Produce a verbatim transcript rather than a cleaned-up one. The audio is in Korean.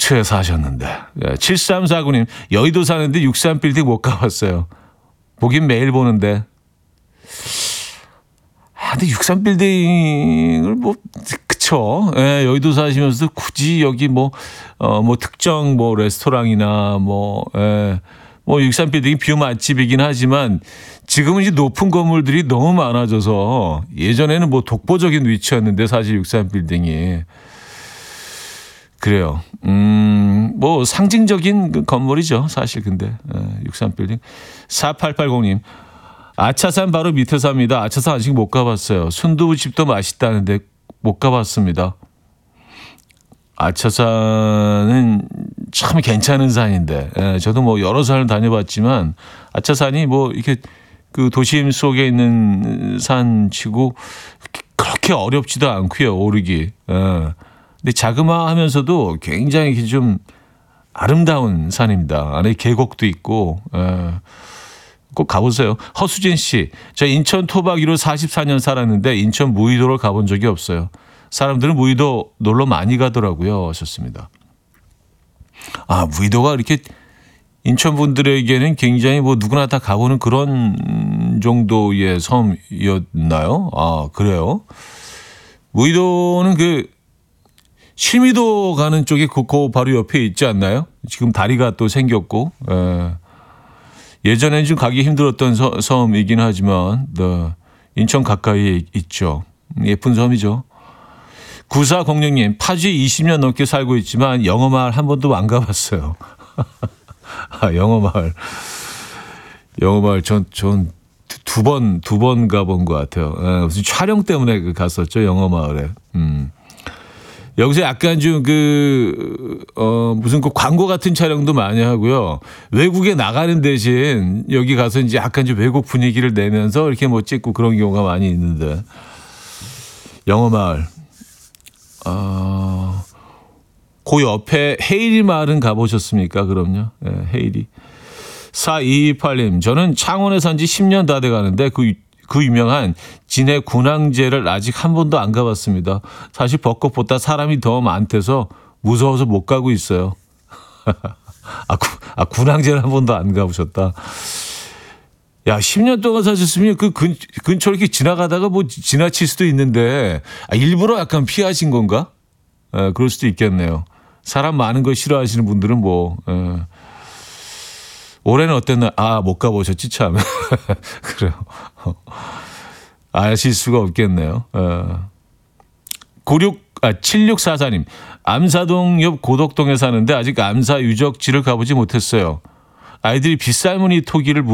아파트에 사셨는데. 예, 칠삼사구 님, 여의도 사는데 육십삼 빌딩 못 가봤어요. 보긴 매일 보는데. 아, 근데 육십삼 빌딩을 뭐, 그쵸. 예, 여의도 사시면서도 굳이 여기 뭐, 어, 뭐 특정 뭐 레스토랑이나 뭐, 예, 뭐 육십삼 빌딩이 뷰 맛집이긴 하지만 지금은 이제 높은 건물들이 너무 많아져서 예전에는 뭐 독보적인 위치였는데 사실 육십삼 빌딩이. 그래요. 음, 뭐 상징적인 건물이죠. 사실 근데 육십삼 빌딩. 사팔팔공 님. 아차산 바로 밑에 삽니다. 아차산 아직 못 가봤어요. 순두부집도 맛있다는데 못 가봤습니다. 아차산은 참 괜찮은 산인데 예, 저도 뭐 여러 산을 다녀봤지만 아차산이 뭐 이렇게 그 도심 속에 있는 산치고 그렇게 어렵지도 않고요. 오르기. 예. 근데 자그마하면서도 굉장히 좀 아름다운 산입니다. 안에 계곡도 있고 예. 꼭 가보세요. 허수진 씨, 저 인천 토박이로 사십사 년 살았는데 인천 무의도를 가본 적이 없어요. 사람들은 무의도 놀러 많이 가더라고요. 하셨습니다. 아, 무의도가 이렇게 인천 분들에게는 굉장히 뭐 누구나 다 가보는 그런 정도의 섬이었나요? 아, 그래요? 무의도는 그 실미도 가는 쪽에 그, 그 바로 옆에 있지 않나요? 지금 다리가 또 생겼고, 예. 예전에는 좀 가기 힘들었던 서, 섬이긴 하지만, 네, 인천 가까이에 있죠. 예쁜 섬이죠. 구사공육 님, 파주에 이십 년 넘게 살고 있지만 영어마을 한 번도 안 가봤어요. 아, 영어마을. 영어마을 전, 전 두 번, 두 번 가본 것 같아요. 예, 무슨 촬영 때문에 갔었죠, 영어마을에. 음. 여기서 약간 좀 그, 어, 무슨 그 광고 같은 촬영도 많이 하고요. 외국에 나가는 대신 여기 가서 이제 약간 좀 외국 분위기를 내면서 이렇게 뭐 찍고 그런 경우가 많이 있는데. 영어마을. 어, 그 옆에 헤이리 마을은 가보셨습니까? 그럼요. 네, 헤이리. 사이이팔 님, 저는 창원에 산 지 십 년 다 돼 가는데 그 그 유명한 진해 군항제를 아직 한 번도 안 가봤습니다. 사실 벚꽃보다 사람이 더 많대서 무서워서 못 가고 있어요. 아, 구, 아, 군항제를 한 번도 안 가보셨다. 야, 십 년 동안 사셨으면 그 근, 근처를 이렇게 지나가다가 뭐 지나칠 수도 있는데 아, 일부러 약간 피하신 건가? 에, 그럴 수도 있겠네요. 사람 많은 거 싫어하시는 분들은 뭐 에. 올해는 어땠나? 아, 못 가보셨지, 참. 그래요. 아실 수가 없겠네요. 어. 구육, 아, 칠육사사 님. 암사동 옆 고덕동에 사는데 아직 암사 유적지를 가보지 못했어요. 아이들이 빗살무늬 토기를